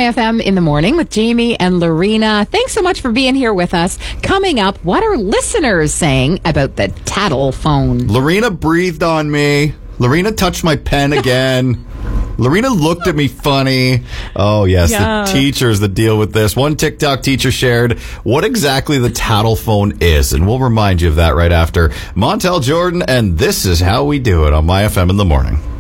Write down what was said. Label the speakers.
Speaker 1: My FM in the morning with Jamie and Lorena. Thanks so much for being here with us. Coming up, what are listeners saying about the tattle phone?
Speaker 2: Lorena breathed on me. Lorena touched my pen again. Lorena looked at me funny. Oh, yes,
Speaker 1: Yeah.
Speaker 2: The teachers that deal with this. One TikTok teacher shared what exactly the tattle phone is, and we'll remind you of that right after Montel Jordan, and this is how we do it on My FM in the morning.